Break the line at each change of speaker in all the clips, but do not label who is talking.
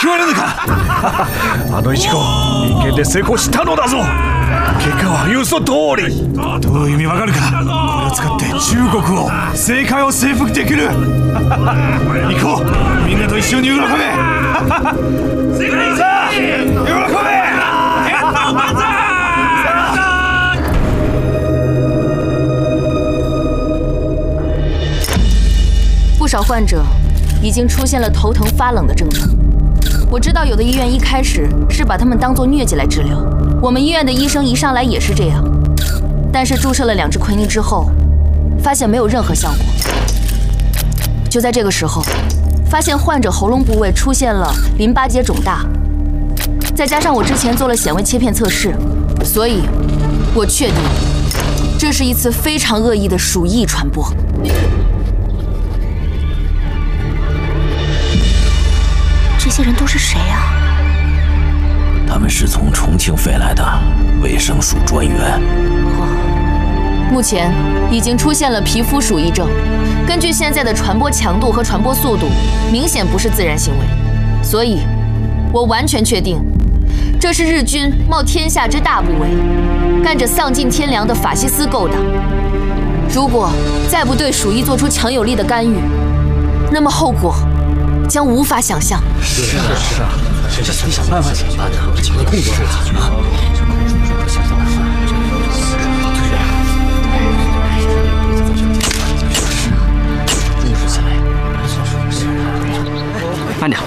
聞こえるのかあの一号人間で成功したのだぞ。結果は予想通り。どういう意味わかるか。これを使って中国を世界を征服できる。行こう、みんなと一緒に喜べ。さあ喜べ。
不少患者已经出现了头疼发冷的症状。我知道有的医院一开始是把他们当作疟疾来治疗，我们医院的医生一上来也是这样。但是注射了2支奎宁之后，发现没有任何效果。就在这个时候，发现患者喉咙部位出现了淋巴结肿大，再加上我之前做了显微切片测试，所以我确定这是一次非常恶意的鼠疫传播。
这些人都是谁啊？
他们是从重庆飞来的卫生署专员。
目前已经出现了皮肤鼠疫症，根据现在的传播强度和传播速度，明显不是自然行为，所以，我完全确定，这是日军冒天下之大不韪，干着丧尽天良的法西斯勾当。如果再不对鼠疫做出强有力的干预，那么后果将无法想象。
是啊，得想办法解决，尽快控制住啊！
慢点，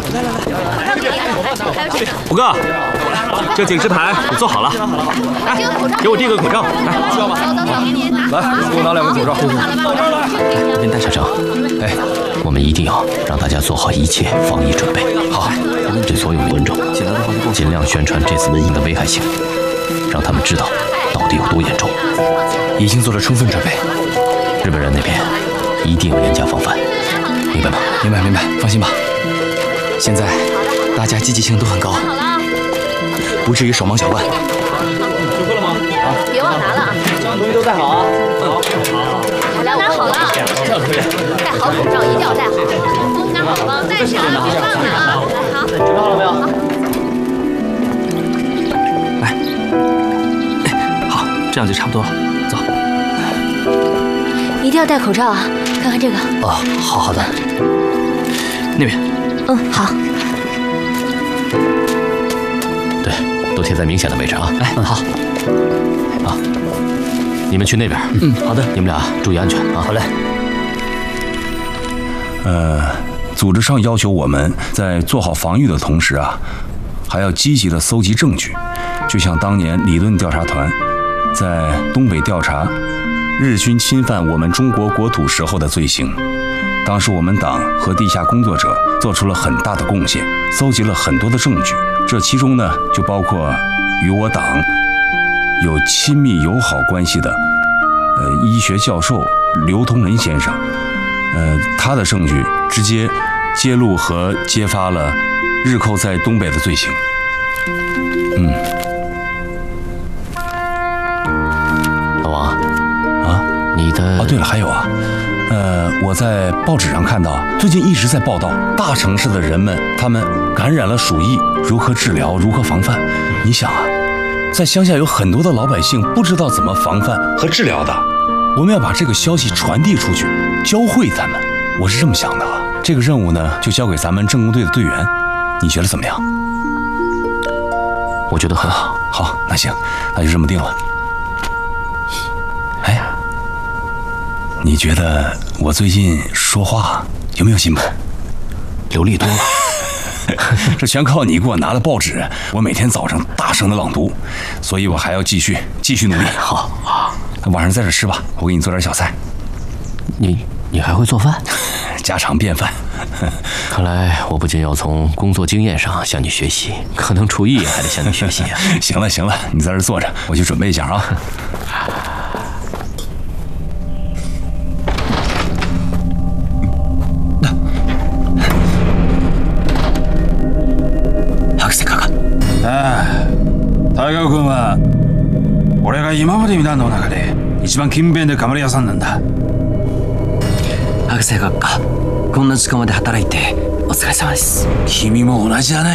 虎哥，这警示牌你做好了，哎，给我递个口罩，来，需要吗？
来，给我拿2个口罩。
这边戴上。
哎，
我们一定要让大家做好一切防疫准备。好，对所有观众尽量宣传这次瘟疫的危害性，让他们知道到底有多严重。
已经做了充分准备。
日本人那边一定要严加防范，明白吗？
明白，放心吧。现在大家积极性都很高，不至于手忙脚乱。
学会了吗？
别忘拿了啊！
这样东西都戴好啊。好。
来，我拿好了。
这样可以。
戴好口罩，一定要戴好。拿好了吗？戴上，别忘了啊！好，
准备好了没有？
好，这样就差不多了。走。
一定要戴口罩啊！看看这个。
哦，好的。那边。
好。
对，都贴在明显的位置啊。
哎，好。
好，你们去那边。
好的。
你们俩注意安全啊。
好嘞。
组织上要求我们在做好防御的同时啊，还要积极的搜集证据，就像当年理论调查团在东北调查日军侵犯我们中国国土时候的罪行。当时我们党和地下工作者做出了很大的贡献，搜集了很多的证据，这其中呢就包括与我党有亲密友好关系的医学教授刘同仁先生，他的证据直接揭露和揭发了日寇在东北的罪行。
老王啊，你的
对了，还有啊，我在报纸上看到，最近一直在报道大城市的人们，他们感染了鼠疫，如何治疗，如何防范。你想啊，在乡下有很多的老百姓不知道怎么防范和治疗的，我们要把这个消息传递出去，教会他们。我是这么想的啊，这个任务呢，就交给咱们政工队的队员，你觉得怎么样？
我觉得很好。
好，那行，那就这么定了。哎，你觉得我最近说话有没有进步？
流利多了。
这全靠你给我拿了报纸，我每天早上大声的朗读，所以我还要继续努力。
好，
晚上在这吃吧，我给你做点小菜。
你还会做饭？
家常便饭。
看来我不仅要从工作经验上向你学习，可能厨艺也还得向你学习啊。
行了，你在这坐着，我去准备一下啊。
博士かか。大河君は俺が今まで見たの中で一番勤勉で頑張り屋さんなんだ。
博士閣下、こんな時間まで働いてお疲れ様です。
君も同じだね。